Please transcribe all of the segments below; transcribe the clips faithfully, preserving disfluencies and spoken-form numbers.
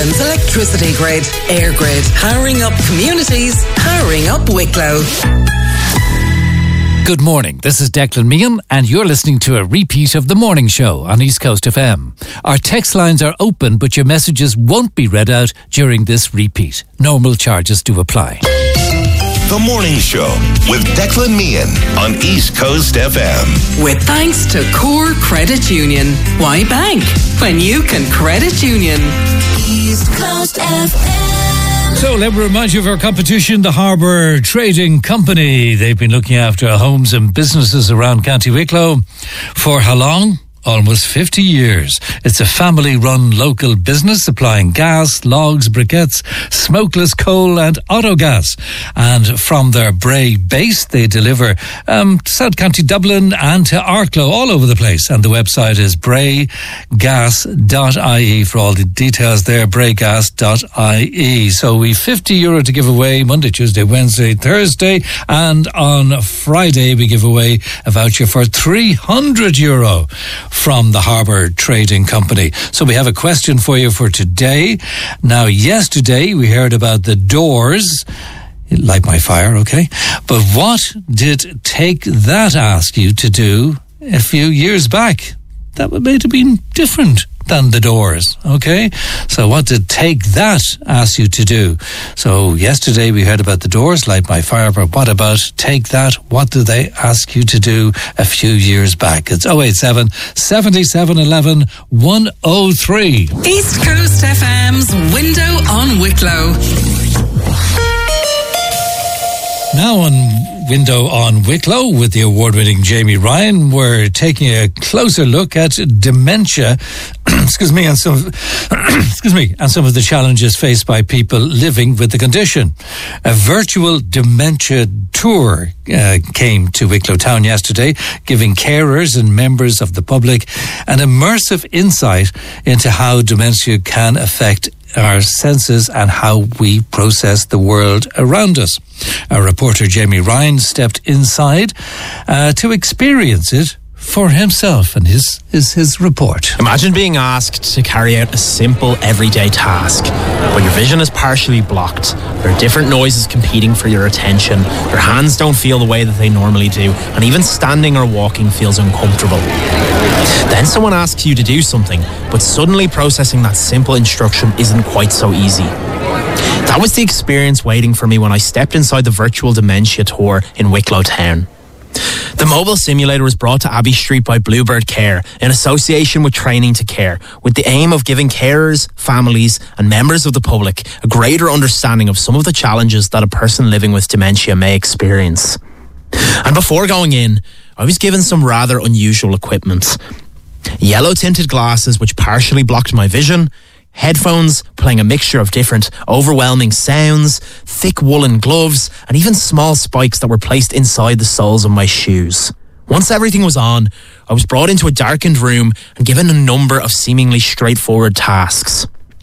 Ireland's electricity grid. EirGrid, powering up communities, powering up Wicklow. Good morning, this is Declan Meehan and you're listening to a repeat of The Morning Show on East Coast F M. Our text lines are open but your messages won't be read out during this repeat. Normal charges do apply. The Morning Show with Declan Meehan on East Coast F M. With thanks to Core Credit Union. Why bank when you can credit union? East Coast F M. So let me remind you of our competition, the Harbour Trading Company. They've been looking after homes and businesses around County Wicklow for how long? Almost fifty years. It's a family-run local business supplying gas, logs, briquettes, smokeless coal and autogas. And from their Bray base, they deliver um, to South County Dublin and to Arklow, all over the place. And the website is bray gas dot I E for all the details there, bray gas dot I E. So we've fifty euro to give away Monday, Tuesday, Wednesday, Thursday. And on Friday, we give away a voucher for three hundred euro. From the Harbour Trading Company. So we have a question for you for today. Now, yesterday we heard about the Doors. Light my fire, okay? But what did Take That ask you to do a few years back? That would have been different than the Doors, okay? So what did Take That ask you to do? So yesterday we heard about the Doors, Light My Fire, but what about Take That? What did they ask you to do a few years back? It's oh eight seven, seven seven one one, one oh three. East Coast F M's Window on Wicklow. Now on Window on Wicklow with the award-winning Jamie Ryan, we're taking a closer look at dementia, excuse me, and some, excuse me, and some of the challenges faced by people living with the condition. A virtual dementia tour uh, came to Wicklow Town yesterday, giving carers and members of the public an immersive insight into how dementia can affect our senses and how we process the world around us. Our reporter Jamie Ryan stepped inside uh, to experience it for himself, and his, his his report. Imagine being asked to carry out a simple everyday task, but your vision is partially blocked. There are different noises competing for your attention. Your hands don't feel the way that they normally do, and even standing or walking feels uncomfortable. Then someone asks you to do something, but suddenly processing that simple instruction isn't quite so easy. That was the experience waiting for me when I stepped inside the virtual dementia tour in Wicklow Town. The mobile simulator was brought to Abbey Street by Bluebird Care in association with Training to Care, with the aim of giving carers, families and members of the public a greater understanding of some of the challenges that a person living with dementia may experience. And before going in, I was given some rather unusual equipment. Yellow tinted glasses which partially blocked my vision, headphones playing a mixture of different overwhelming sounds, thick woolen gloves, and even small spikes that were placed inside the soles of my shoes. Once everything was on, I was brought into a darkened room and given a number of seemingly straightforward tasks.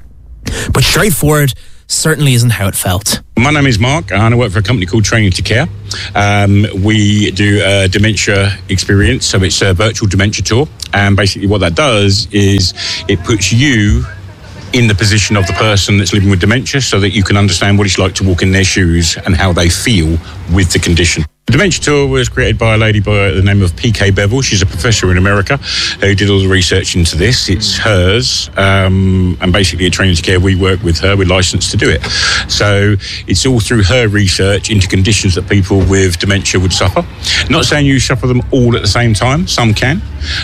But straightforward certainly isn't how it felt. My name is Mark and I work for a company called Training to Care. Um, we do a dementia experience, so it's a virtual dementia tour, and basically what that does is it puts you in the position of the person that's living with dementia so that you can understand what it's like to walk in their shoes and how they feel with the condition. The dementia tour was created by a lady by the name of P K Bevel. She's a professor in America who did all the research into this. It's hers, um, and basically at Training to Care we work with her, we're licensed to do it. So it's all through her research into conditions that people with dementia would suffer. Not saying you suffer them all at the same time, some can.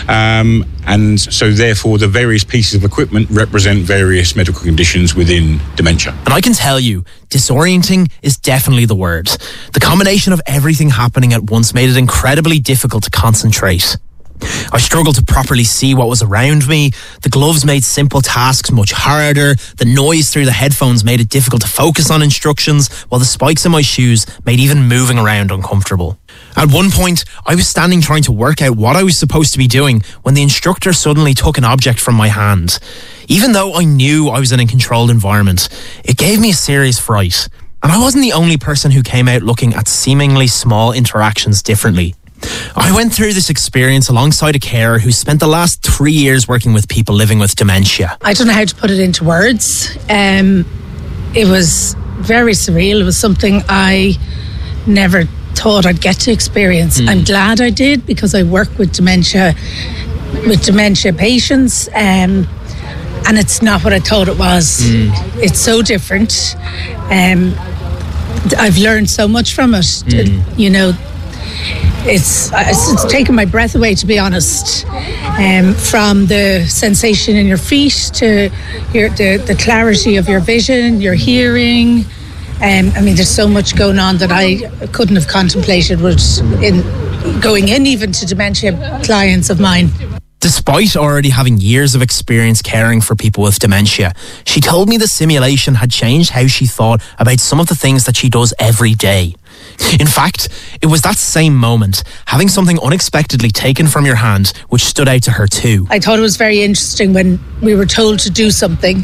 Um, and so therefore the various pieces of equipment represent various medical conditions within dementia. And I can tell you, disorienting is definitely the word. The combination of everything happening at once made it incredibly difficult to concentrate. I struggled to properly see what was around me. The gloves made simple tasks much harder. The noise through the headphones made it difficult to focus on instructions, while the spikes in my shoes made even moving around uncomfortable. At one point, I was standing trying to work out what I was supposed to be doing when the instructor suddenly took an object from my hand. Even though I knew I was in a controlled environment, it gave me a serious fright. And I wasn't the only person who came out looking at seemingly small interactions differently. I went through this experience alongside a carer who spent the last three years working with people living with dementia. I don't know how to put it into words. Um, it was very surreal. It was something I never thought I'd get to experience. Mm. I'm glad I did, because I work with dementia, with dementia patients, um, and it's not what I thought it was. Mm. It's so different. Um, I've learned so much from it. Mm. You know, it's, it's it's taken my breath away, to be honest. Um, from the sensation in your feet to your the, the clarity of your vision, your hearing. Um, I mean, there's so much going on that I couldn't have contemplated was in going in even to dementia clients of mine. Despite already having years of experience caring for people with dementia, she told me the simulation had changed how she thought about some of the things that she does every day. In fact, it was that same moment, having something unexpectedly taken from your hand, which stood out to her too. I thought it was very interesting when we were told to do something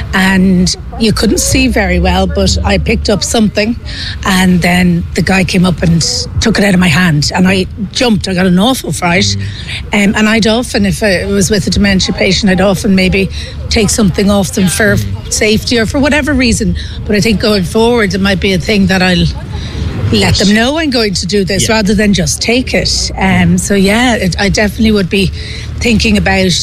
and you couldn't see very well, but I picked up something and then the guy came up and took it out of my hand and I jumped. I got an awful fright. Um, and I'd often, if I was with a dementia patient, I'd often maybe take something off them for safety or for whatever reason. But I think going forward, it might be a thing that I'll let them know I'm going to do this, yeah, rather than just take it. Um, so yeah, it, I definitely would be thinking about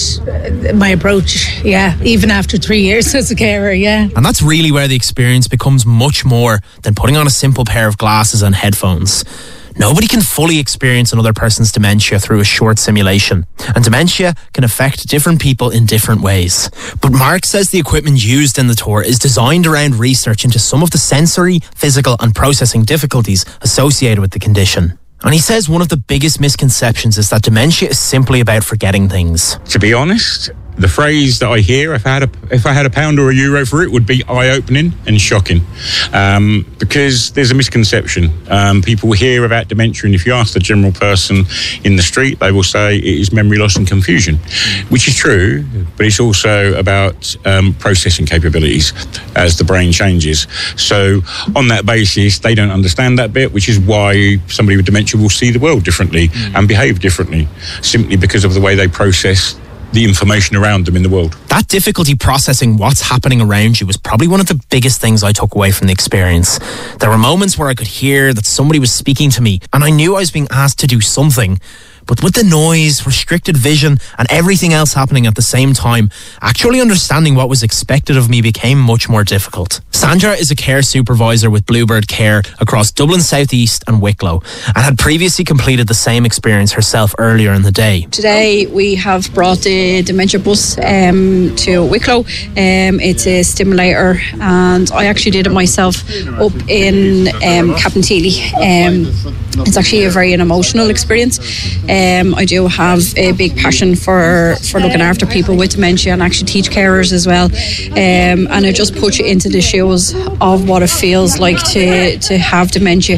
my approach, yeah, even after three years as a carer, yeah. And that's really where the experience becomes much more than putting on a simple pair of glasses and headphones. Nobody can fully experience another person's dementia through a short simulation, and dementia can affect different people in different ways. But Mark says the equipment used in the tour is designed around research into some of the sensory, physical and processing difficulties associated with the condition. And he says one of the biggest misconceptions is that dementia is simply about forgetting things. To be honest, the phrase that I hear, if I had a if I had a pound or a euro for it, would be eye-opening and shocking, um, because there's a misconception. Um, people hear about dementia, and if you ask the general person in the street, they will say it is memory loss and confusion, which is true, but it's also about um, processing capabilities as the brain changes. So on that basis, they don't understand that bit, which is why somebody with dementia will see the world differently mm. and behave differently, simply because of the way they process the information around them in the world. That difficulty processing what's happening around you was probably one of the biggest things I took away from the experience. There were moments where I could hear that somebody was speaking to me and I knew I was being asked to do something, but with the noise, restricted vision and everything else happening at the same time, actually understanding what was expected of me became much more difficult. Sandra is a care supervisor with Bluebird Care across Dublin South East and Wicklow, and had previously completed the same experience herself earlier in the day. Today we have brought the dementia bus um, to Wicklow. Um, it's a stimulator, and I actually did it myself up in um, Capinteely. Um, it's actually a very an emotional experience. Um, I do have a big passion for, for looking after people with dementia and actually teach carers as well. Um, and I just put you into the shoes of what it feels like to, to have dementia.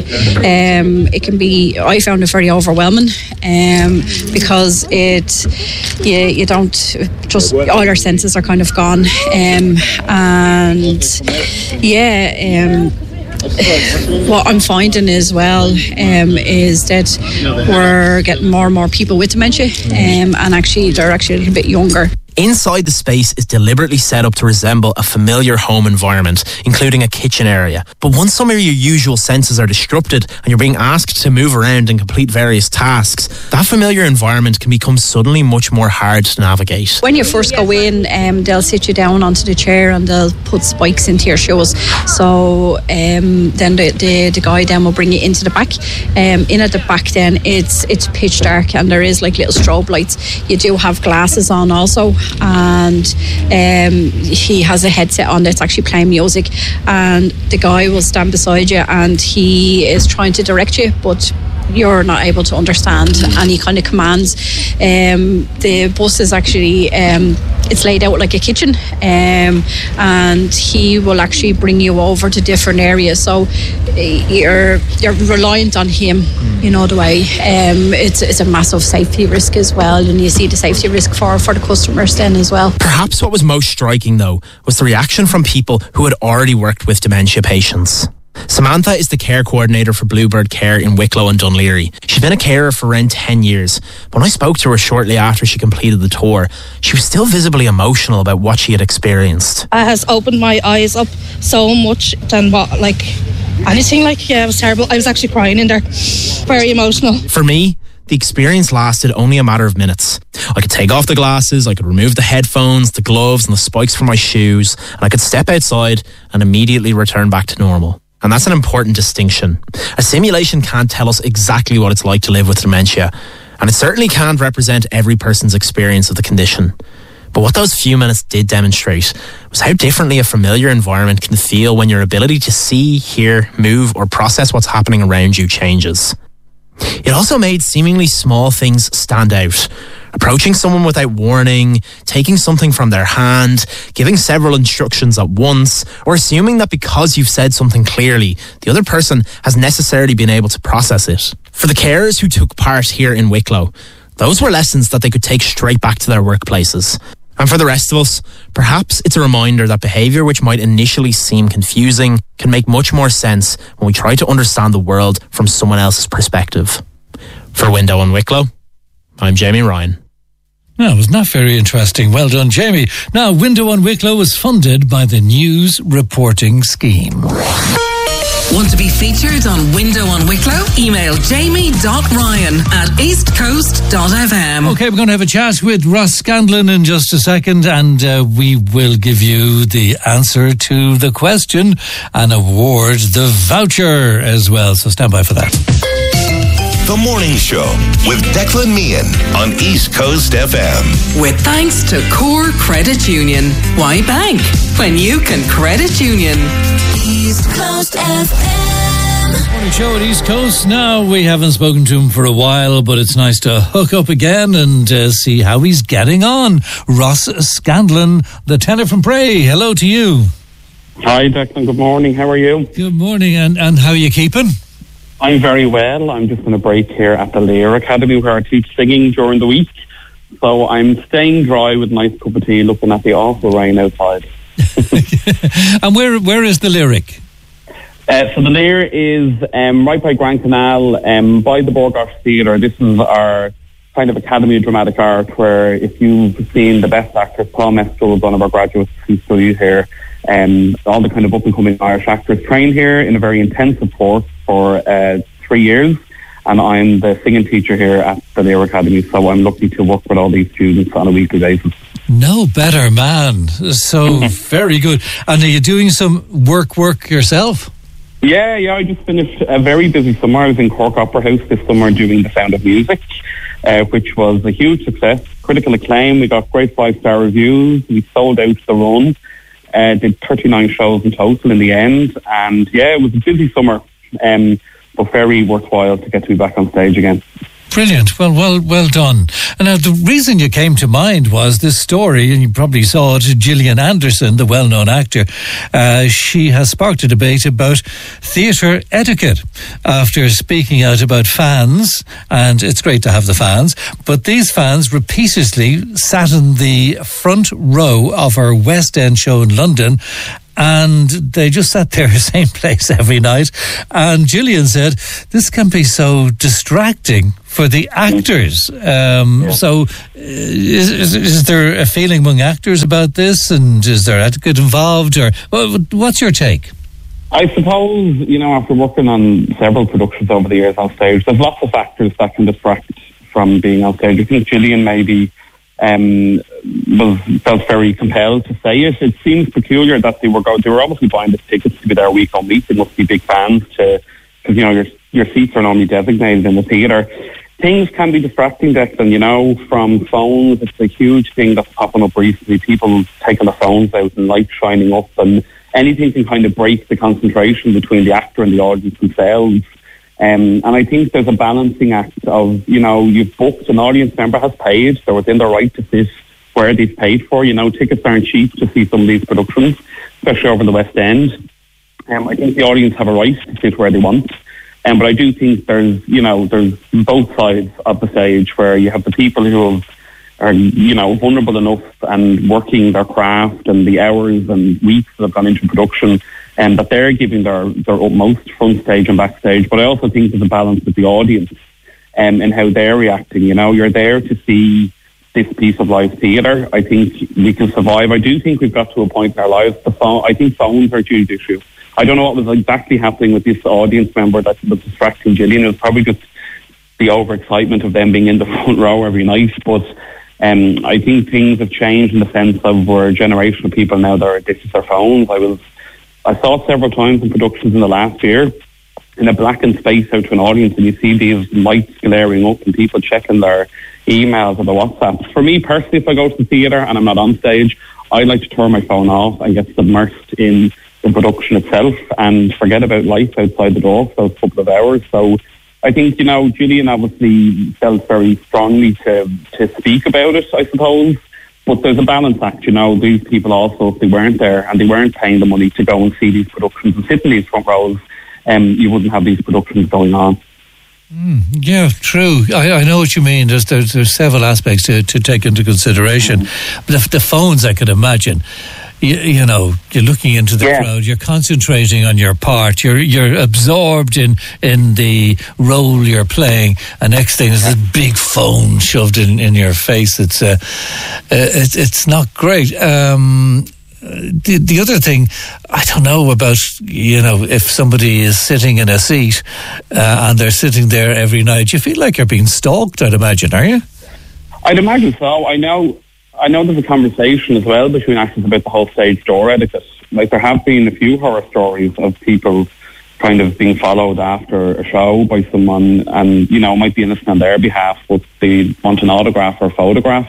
Um, it can be, I found it very overwhelming um, because it, you, you don't, just all your senses are kind of gone. Um, and yeah, um, what I'm finding as well um, is that we're getting more and more people with dementia, um, and actually they're actually a little bit younger. Inside the space is deliberately set up to resemble a familiar home environment, including a kitchen area. But once some of your usual senses are disrupted and you're being asked to move around and complete various tasks, that familiar environment can become suddenly much more hard to navigate. When you first go in, um, they'll sit you down onto the chair and they'll put spikes into your shoes. So um, then the, the, the guy then will bring you into the back. Um, in at the back then, it's, it's pitch dark and there is like little strobe lights. You do have glasses on also. And um, he has a headset on that's actually playing music, and the guy will stand beside you and he is trying to direct you, but you're not able to understand, and he kind of commands. Um, the bus is actually um, it's laid out like a kitchen, um, and he will actually bring you over to different areas, so you're you're reliant on him, you know, the way. Um, it's, it's a massive safety risk as well, and you see the safety risk for, for the customers then as well. Perhaps what was most striking though was the reaction from people who had already worked with dementia patients. Samantha is the care coordinator for Bluebird Care in Wicklow and Dunleary. She's been a carer for around ten years. When I spoke to her shortly after she completed the tour, she was still visibly emotional about what she had experienced. It has opened my eyes up so much than what, like, anything. Like, yeah, it was terrible. I was actually crying in there. Very emotional. For me, the experience lasted only a matter of minutes. I could take off the glasses, I could remove the headphones, the gloves and the spikes from my shoes, and I could step outside and immediately return back to normal. And that's an important distinction. A simulation can't tell us exactly what it's like to live with dementia, and it certainly can't represent every person's experience of the condition. But what those few minutes did demonstrate was how differently a familiar environment can feel when your ability to see, hear, move, or process what's happening around you changes. It also made seemingly small things stand out. Approaching someone without warning, taking something from their hand, giving several instructions at once, or assuming that because you've said something clearly, the other person has necessarily been able to process it. For the carers who took part here in Wicklow, those were lessons that they could take straight back to their workplaces. And for the rest of us, perhaps it's a reminder that behaviour which might initially seem confusing can make much more sense when we try to understand the world from someone else's perspective. For Window on Wicklow, I'm Jamie Ryan. Now, wasn't that very interesting? Well done, Jamie. Now, Window on Wicklow was funded by the News Reporting Scheme. Want to be featured on Window on Wicklow? Email jamie.ryan at eastcoast.fm. Okay, we're going to have a chat with Ross Scanlon in just a second, and uh, we will give you the answer to the question and award the voucher as well. So stand by for that. The Morning Show with Declan Meehan on East Coast F M. With thanks to Core Credit Union. Why bank when you can credit union? East Coast F M. Morning Show at East Coast. Now, we haven't spoken to him for a while, but it's nice to hook up again and uh, see how he's getting on. Ross Scanlon, the tenor from Bray. Hello to you. Hi, Declan. Good morning. How are you? Good morning. And, and how are you keeping? I'm very well. I'm just on a break here at the Lear Academy where I teach singing during the week. So I'm staying dry with a nice cup of tea looking at the awful rain outside. And where where is the Lyric? Uh, so the Lear is um, right by Grand Canal, um, by the Burgos Theatre. This is our kind of Academy of Dramatic Art where if you've seen the best actors, Paul Mescal was one of our graduates who studied here. Um, all the kind of up-and-coming Irish actors trained here in a very intensive course for uh, three years, and I'm the singing teacher here at the Lear Academy, so I'm lucky to work with all these students on a weekly basis. No better man. So very good. And are you doing some work work yourself? Yeah, yeah, I just finished a very busy summer. I was in Cork Opera House this summer doing The Sound of Music, uh, which was a huge success, critical acclaim. We got great five-star reviews. We sold out the run. Uh, did thirty-nine shows in total in the end, and yeah, it was a busy summer, um, but very worthwhile to get to be back on stage again. Brilliant. Well, well, well done. And now the reason you came to mind was this story, and you probably saw it, Gillian Anderson, the well-known actor. Uh, she has sparked a debate about theatre etiquette after speaking out about fans, and it's great to have the fans, but these fans repeatedly sat in the front row of her West End show in London, and they just sat there, same place every night. And Gillian said, this can be so distracting for the actors. Um, yeah. So uh, is, is, is there a feeling among actors about this? And is there etiquette involved? Or well, what's your take? I suppose, you know, after working on several productions over the years on stage, there's lots of factors that can distract from being on stage. I think Gillian maybe Um, was felt very compelled to say it. It seems peculiar that they were go- they were obviously buying the tickets to be there week on week. They must be big fans to, because you know your your seats are normally designated in the theatre. Things can be distracting, Declan. You know, from phones. It's a huge thing that's popping up recently. People taking their phones out and lights shining up, and anything can kind of break the concentration between the actor and the audience themselves. Um, and I think there's a balancing act of, you know, you've booked, an audience member has paid, they're within their right to sit where they've paid for. You know, tickets aren't cheap to see some of these productions, especially over the West End. Um, I think the audience have a right to sit where they want. Um, but I do think there's, you know, there's both sides of the stage where you have the people who have, are, you know, vulnerable enough and working their craft and the hours and weeks that have gone into production. and that they're giving their, their utmost front stage and backstage. But I also think there's a balance with the audience um, and how they're reacting. You know, you're there to see this piece of live theatre. I think we can survive. I do think we've got to a point in our lives. The phone, I think phones are a huge issue. I don't know what was exactly happening with this audience member that was distracting Gillian. It was probably just the overexcitement of them being in the front row every night. But um, I think things have changed in the sense of we're a generation of people now that are addicted to their phones. I was, I saw it several times in productions in the last year, in a blackened space out to an audience, and you see these lights glaring up and people checking their emails or the WhatsApp. For me personally, if I go to the theatre and I'm not on stage, I like to turn my phone off and get submersed in the production itself and forget about life outside the door for those couple of hours. So I think, you know, Gillian obviously felt very strongly to, to speak about it, I suppose. But there's a balance act, you know. These people also, if they weren't there and they weren't paying the money to go and see these productions and sit in these front rows, um, you wouldn't have these productions going on. Mm, yeah, true. I, I know what you mean. There's, there's there's several aspects to, to take into consideration. Mm. But the, the phones, I could imagine. You, you know, you're looking into the yeah. crowd. You're concentrating on your part. You're you're absorbed in, in the role you're playing. And next thing is this big phone shoved in, in your face. It's uh, it's it's not great. Um, The, the other thing, I don't know about, you know, if somebody is sitting in a seat uh, and they're sitting there every night, you feel like you're being stalked, I'd imagine, are you? I'd imagine so. I know I know there's a conversation as well between actors about the whole stage door etiquette. Like, there have been a few horror stories of people kind of being followed after a show by someone and, you know, might be innocent on their behalf, but they want an autograph or photograph.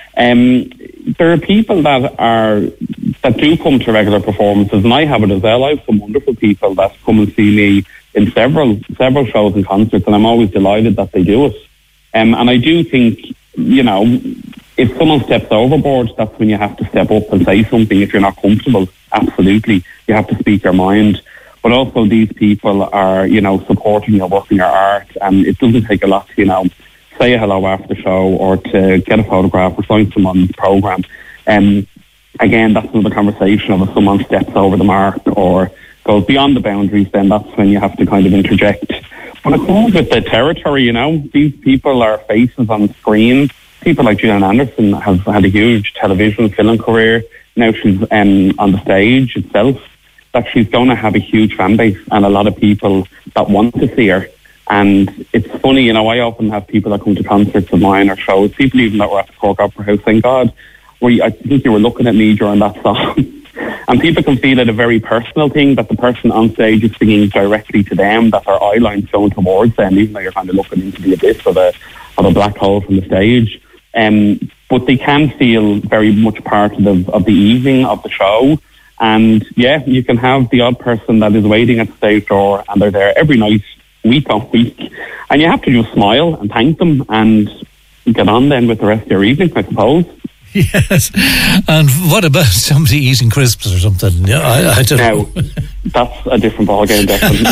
Um, there are people that are that do come to regular performances, and I have it as well. I have some wonderful people that come and see me in several several shows and concerts, and I'm always delighted that they do it. Um, and I do think, you know, if someone steps overboard, that's when you have to step up and say something. If you're not comfortable, absolutely, you have to speak your mind. But also, these people are, you know, supporting your work and your art, and it doesn't take a lot to, you know, say hello after the show or to get a photograph or sign someone on the programme. Um, again, that's another conversation of if someone steps over the mark or goes beyond the boundaries, then that's when you have to kind of interject. But it comes with the territory, you know. These people are faces on screen. People like Gillian Anderson have had a huge television film career. Now she's um, on the stage itself, that she's going to have a huge fan base and a lot of people that want to see her. And it's funny, you know, I often have people that come to concerts of mine or shows, people even that were at the Cork Opera House saying, God, were you, I think you were looking at me during that song. And people can feel it a very personal thing, that the person on stage is singing directly to them, that their eye line's going towards them, even though you're kind of looking into the abyss of a, of a black hole from the stage. Um, but they can feel very much part of the, of the evening of the show. And yeah, you can have the odd person that is waiting at the stage door and they're there every night, week on week, and you have to just smile and thank them and get on then with the rest of your evening, I suppose. Yes. And what about somebody eating crisps or something? Yeah, I, I don't now, know. That's a different ballgame,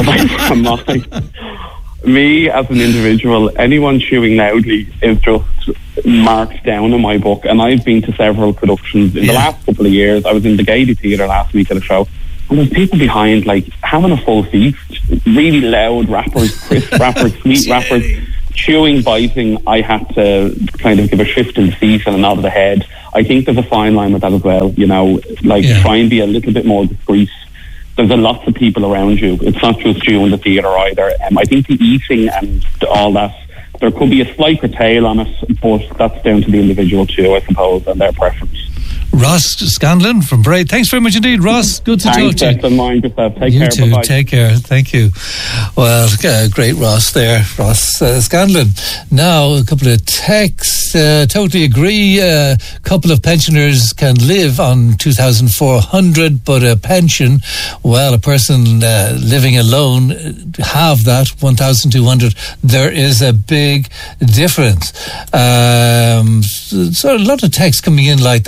definitely. Me as an individual, anyone chewing loudly is just marked down in my book. And I've been to several productions in yeah. the last couple of years. I was in the Gaiety Theatre last week at a show. And there's people behind, like, having a full feast, really loud rappers, crisp rappers, sweet rappers, chewing, biting. I had to kind of give a shift in the seat and a nod of the head. I think there's a fine line with that as well, you know, like yeah. try and be a little bit more discreet. There's a lot of people around you. It's not just you in the theatre either. Um, I think the eating and all that, there could be a slight curtail on it, but that's down to the individual too, I suppose, and their preference. Ross Scanlon from Bray. Thanks very much indeed, Ross. Good to Thanks, talk to you. Mind yourself. Take you care. too. Bye-bye. Take care. Thank you. Well, uh, great Ross there, Ross uh, Scanlon. Now, a couple of texts. Uh, totally agree. A uh, couple of pensioners can live on two thousand four hundred, but a pension, well, a person uh, living alone, have that one thousand two hundred. There is a big difference. Um, so a lot of texts coming in like that as well.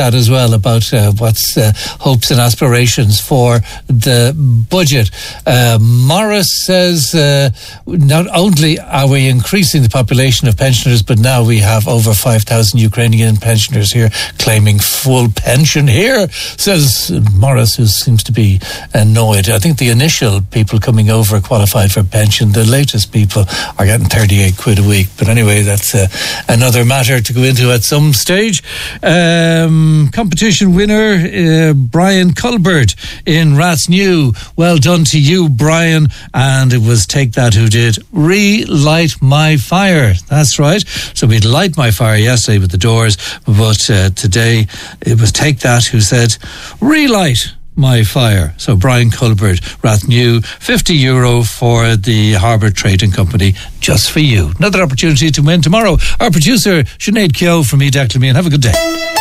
well about uh, what's uh, hopes and aspirations for the budget. Uh, Morris says uh, not only are we increasing the population of pensioners, but now we have over five thousand Ukrainian pensioners here claiming full pension here, says Morris, who seems to be annoyed. I think the initial people coming over qualified for pension. The latest people are getting thirty-eight quid a week. But anyway, that's uh, another matter to go into at some stage. Um, competition winner, uh, Brian Culbert in Rathnew. Well done to you, Brian. And it was Take That who did Relight My Fire. That's right. So we'd Light My Fire yesterday with the Doors, but uh, today it was Take That who said Relight My Fire. So Brian Culbert, Rathnew, fifty euro for the Harbour Trading Company, just for you. Another opportunity to win tomorrow. Our producer, Sinead Keogh from me, Declan Meehan. Have a good day.